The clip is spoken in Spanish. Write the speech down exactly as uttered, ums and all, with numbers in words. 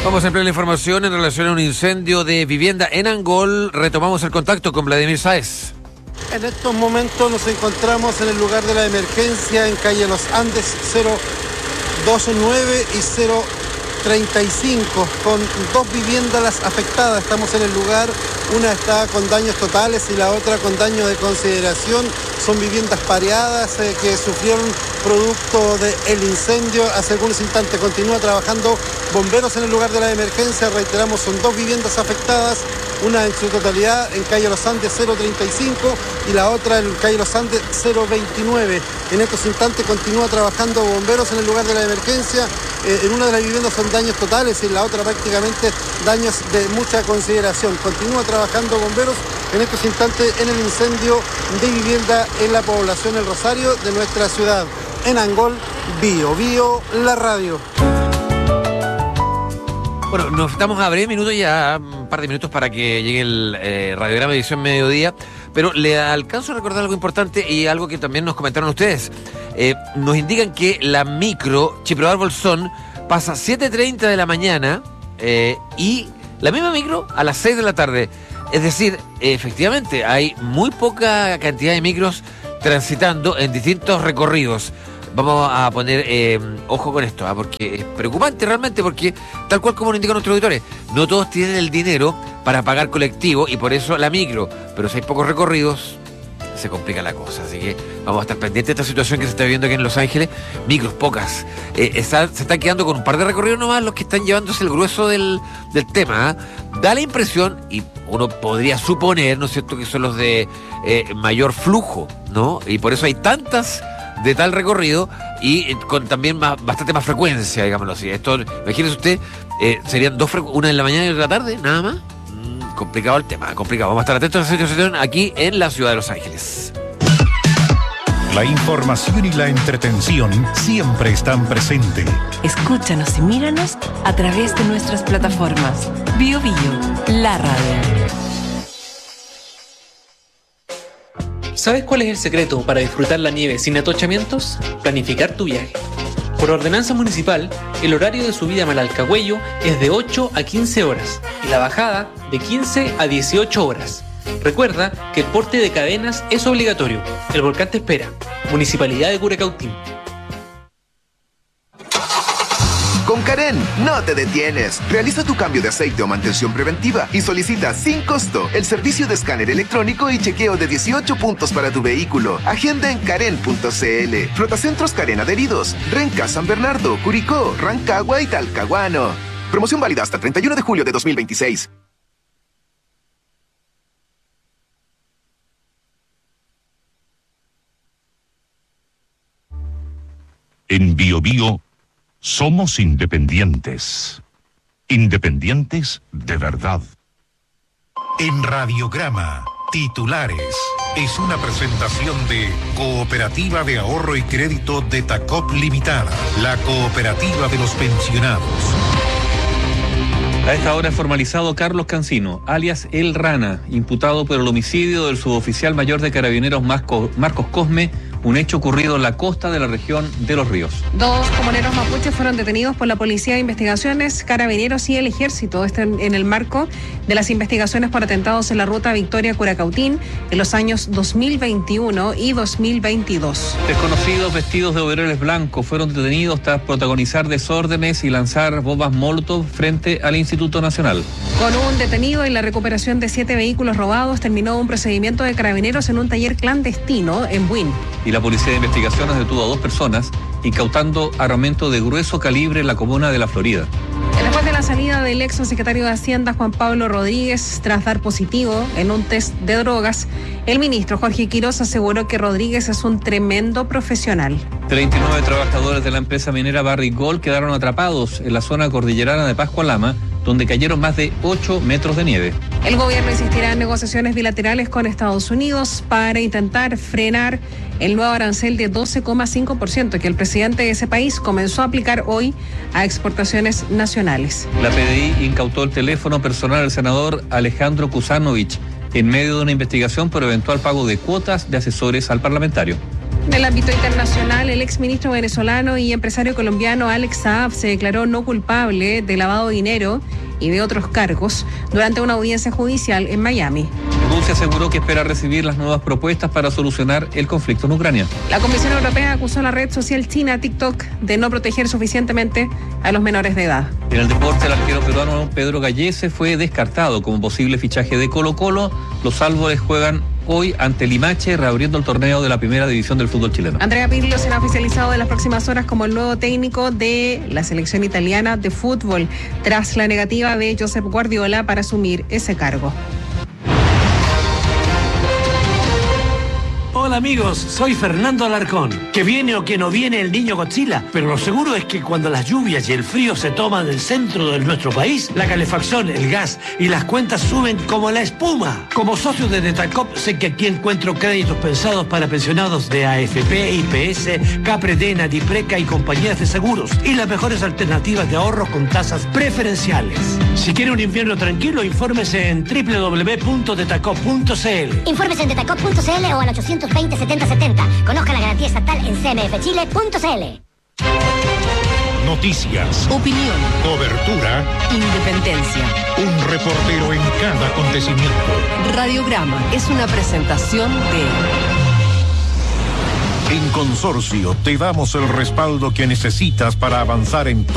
Vamos a ampliar la información en relación a un incendio de vivienda en Angol. Retomamos el contacto con Vladimir Sáez. En estos momentos nos encontramos en el lugar de la emergencia en calle Los Andes cero veintinueve y cero treinta y cinco, con dos viviendas las afectadas. Estamos en el lugar, una está con daños totales y la otra con daños de consideración. Son viviendas pareadas eh, que sufrieron producto del incendio. Hace algunos instantes continúa trabajando bomberos en el lugar de la emergencia. Reiteramos, son dos viviendas afectadas, una en su totalidad en calle Los Andes cero treinta y cinco y la otra en calle Los Andes cero veintinueve. En estos instantes continúa trabajando bomberos en el lugar de la emergencia. Eh, en una de las viviendas son daños totales y en la otra prácticamente daños de mucha consideración. Continúa trabajando bomberos en estos instantes en el incendio de vivienda en la población El Rosario de nuestra ciudad. En Angol, Bio Bio, la radio. Bueno, nos estamos a breve minutos ya, un par de minutos para que llegue el eh, radiograma de edición mediodía, pero le alcanzo a recordar algo importante y algo que también nos comentaron ustedes. Eh, nos indican que la micro Chiprobar Bolsón pasa siete treinta de la mañana eh, y la misma micro a las seis de la tarde. Es decir, efectivamente, hay muy poca cantidad de micros transitando en distintos recorridos. Vamos a poner eh, ojo con esto, ¿eh? Porque es preocupante realmente, porque tal cual como nos indican nuestros auditores, no todos tienen el dinero para pagar colectivo y por eso la micro, pero si hay pocos recorridos, se complica la cosa. Así que vamos a estar pendientes de esta situación que se está viviendo aquí en Los Ángeles. Micros, pocas. Eh, está, se están quedando con un par de recorridos nomás los que están llevándose el grueso del, del tema. ¿eh? Da la impresión, y uno podría suponer, ¿no es cierto?, que son los de eh, mayor flujo, ¿no? Y por eso hay tantas de tal recorrido y con también más, bastante más frecuencia, digámoslo así. Esto, imagínese usted, eh, serían dos frecu- una en la mañana y otra en la tarde, nada más. Mm, complicado el tema, complicado. Vamos a estar atentos a esta situación aquí en la ciudad de Los Ángeles. La información y la entretención siempre están presentes. Escúchanos y míranos a través de nuestras plataformas. Bio Bio, la radio. ¿Sabes cuál es el secreto para disfrutar la nieve sin atochamientos? Planificar tu viaje. Por ordenanza municipal, el horario de subida a Malalcahuello es de ocho a quince horas y la bajada de quince a dieciocho horas. Recuerda que el porte de cadenas es obligatorio. El volcán te espera. Municipalidad de Curacautín. Con Karen, no te detienes. Realiza tu cambio de aceite o mantención preventiva y solicita sin costo el servicio de escáner electrónico y chequeo de dieciocho puntos para tu vehículo. Agenda en karen punto c l. Flotacentros Karen adheridos. Renca, San Bernardo, Curicó, Rancagua y Talcahuano. Promoción válida hasta el treinta y uno de julio de dos mil veintiséis. En Bio Bio somos independientes. Independientes de verdad. En Radiograma, titulares. Es una presentación de Cooperativa de Ahorro y Crédito de Tacop Limitada, la cooperativa de los pensionados. A esta hora es formalizado Carlos Cancino, alias El Rana, imputado por el homicidio del suboficial mayor de Carabineros Marcos Cosme, un hecho ocurrido en la costa de la región de Los Ríos. Dos comuneros mapuches fueron detenidos por la Policía de Investigaciones, Carabineros y el Ejército. Esto en, en el marco de las investigaciones por atentados en la ruta Victoria-Curacautín en los años dos mil veintiuno y dos mil veintidós. Desconocidos vestidos de overoles blancos fueron detenidos tras protagonizar desórdenes y lanzar bombas Molotov frente al Instituto Nacional. Con un detenido y la recuperación de siete vehículos robados, terminó un procedimiento de Carabineros en un taller clandestino en Buin. Y la Policía de Investigaciones detuvo a dos personas incautando armamento de grueso calibre en la comuna de La Florida. Después de la salida del ex secretario de Hacienda, Juan Pablo Rodríguez, tras dar positivo en un test de drogas, el ministro Jorge Quiroz aseguró que Rodríguez es un tremendo profesional. treinta y nueve trabajadores de la empresa minera Barrick Gold quedaron atrapados en la zona cordillerana de Pascualama, donde cayeron más de ocho metros de nieve. El gobierno insistirá en negociaciones bilaterales con Estados Unidos para intentar frenar el nuevo arancel de doce coma cinco por ciento que el presidente de ese país comenzó a aplicar hoy a exportaciones nacionales. La P D I incautó el teléfono personal del senador Alejandro Kusanovich en medio de una investigación por eventual pago de cuotas de asesores al parlamentario. En el ámbito internacional, el exministro venezolano y empresario colombiano Alex Saab se declaró no culpable de lavado de dinero y de otros cargos durante una audiencia judicial en Miami. Rusia aseguró que espera recibir las nuevas propuestas para solucionar el conflicto en Ucrania. La Comisión Europea acusó a la red social china TikTok de no proteger suficientemente a los menores de edad. En el deporte, el arquero peruano Pedro Gallese fue descartado como posible fichaje de Colo-Colo. Los Árboles juegan hoy ante Limache, reabriendo el torneo de la primera división del fútbol chileno. Andrea Pirlo será oficializado en las próximas horas como el nuevo técnico de la selección italiana de fútbol, tras la negativa de Josep Guardiola para asumir ese cargo. Hola amigos, soy Fernando Alarcón. Que viene o que no viene el niño Godzilla, pero lo seguro es que cuando las lluvias y el frío se toman el centro de nuestro país, la calefacción, el gas y las cuentas suben como la espuma. Como socio de Detacop sé que aquí encuentro créditos pensados para pensionados de A F P, I P S, Capredena, Dipreca y compañías de seguros y las mejores alternativas de ahorro con tasas preferenciales. Si quiere un invierno tranquilo, infórmese en doble u doble u doble u punto detacop punto c l. Infórmese en detacop punto c l o al ochocientos veinte setenta setenta. Conozca la garantía estatal en c m f chile punto c l. Noticias, Opinión, cobertura, independencia. un reportero en cada acontecimiento. Radiograma es una presentación de... En Consorcio te damos el respaldo que necesitas para avanzar en